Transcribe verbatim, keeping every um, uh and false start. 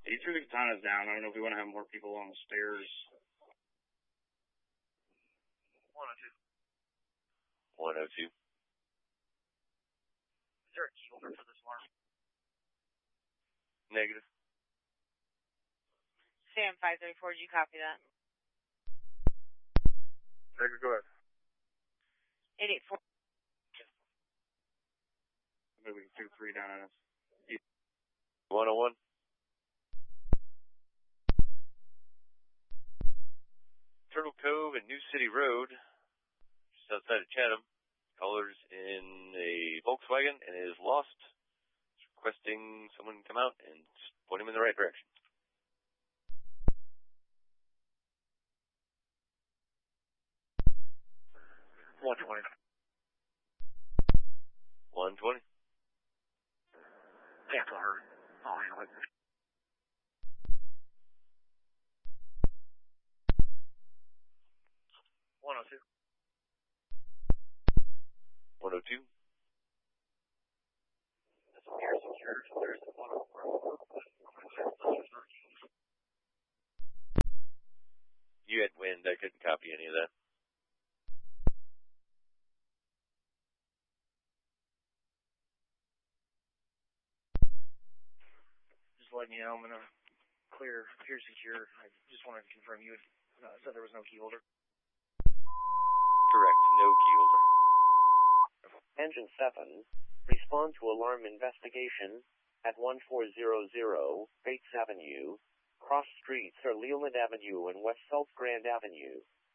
He threw the katanas down. I don't know if we want to have more people on the stairs. one oh two. one oh two. Is there a key holder for this alarm? Negative. Sam five thirty-four, did you copy that? Negative, go ahead. eight eight four. Maybe we can two three down on us. one oh one. Turtle Cove and New City Road, just outside of Chatham. Caller's in a Volkswagen and is lost. He's requesting someone come out and point him in the right direction. one twenty. one twenty. Cancel her. I'll handle it. one oh two. one oh two. This appears secure. There's one oh four. You had wind. I couldn't copy any of that. Just letting you know, I'm going to clear, appear secure. I just wanted to confirm you had uh, said there was no key holder. Correct. No key holder. Engine seven, respond to alarm investigation at one four zero zero Bates Avenue. Cross streets are Leland Avenue and West South Grand Avenue.